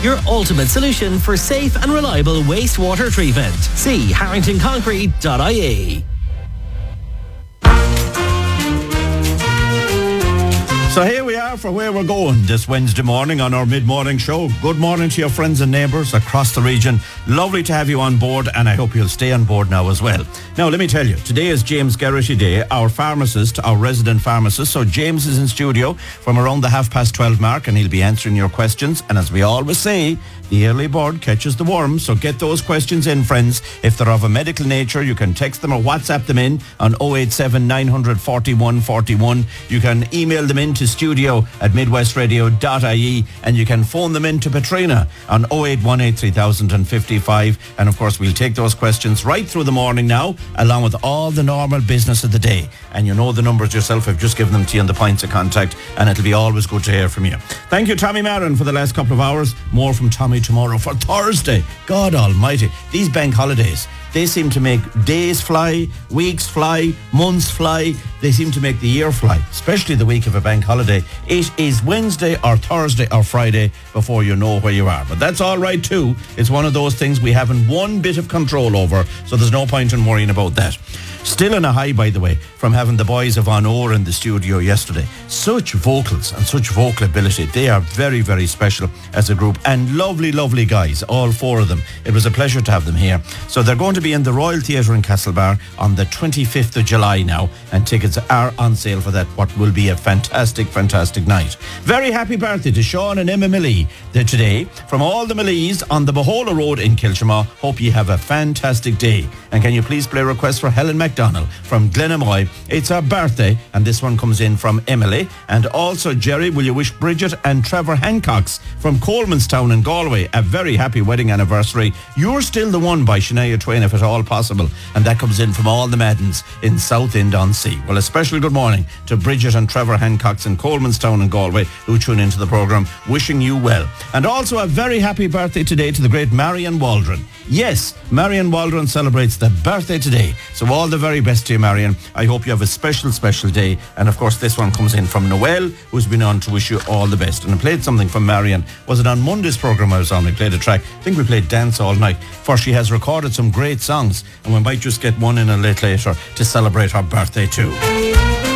your ultimate solution for safe and reliable wastewater treatment. See harringtonconcrete.ie. So here we are for where we're going this Wednesday morning on our mid-morning show. Good morning to your friends and neighbours across the region. Lovely to have you on board, and I hope you'll stay on board now as well. Now, let me tell you, today is James Geraghty Day, our pharmacist, our resident pharmacist. So James is in studio from around the 12:30 mark, and he'll be answering your questions. And as we always say, the early bird catches the worm. So get those questions in, friends. If they're of a medical nature, you can text them or WhatsApp them in on 087 900 41 41. You can email them in to studio@midwestradio.ie, and you can phone them in to Petrina on 0818 3055. And of course, we'll take those questions right through the morning now, along with all the normal business of the day. And you know the numbers yourself. I've just given them to you on the points of contact, and it'll be always good to hear from you. Thank you, Tommy Marin, for the last couple of hours. More from Tommy tomorrow for Thursday. God almighty, these bank holidays, they seem to make days fly, weeks fly, months fly. They seem to make the year fly, especially the week of a bank holiday. It is Wednesday or Thursday or Friday before you know where you are. But that's all right too. It's one of those things we haven't one bit of control over, so there's no point in worrying about that. Still in a high, by the way, from having the boys of An Oar in the studio yesterday. Such vocals and such vocal ability. They are very, very special as a group, and lovely, lovely guys, all four of them. It was a pleasure to have them here. So they're going to be in the Royal Theatre in Castlebar on the 25th of July now, and tickets are on sale for that, what will be a fantastic, fantastic night. Very happy birthday to Sean and Emma Millie today. From all the Millies on the Bahola Road in Kilchamaw, hope you have a fantastic day. And can you please play a request for Helen MacDonald from Glenamoy? It's her birthday, and this one comes in from Emily. And also, Jerry, will you wish Bridget and Trevor Hancocks from Colemanstown in Galway a very happy wedding anniversary. You're Still the One by Shania Twain, if at all possible. And that comes in from all the Maddens in Southend-on-Sea. Well, a special good morning to Bridget and Trevor Hancocks in Colemanstown in Galway, who tune into the programme, wishing you well. And also a very happy birthday today to the great Marion Waldron. Yes, Marion Waldron celebrates the birthday today. So all the very best to you, Marion. I hope you have a special, special day. And of course, this one comes in from Noel, who's been on to wish you all the best. And I played something from Marion. Was it on Monday's programme I was on? I played a track. I think we played Dance All Night. For she has recorded some great songs. And we might just get one in a little later to celebrate her birthday too.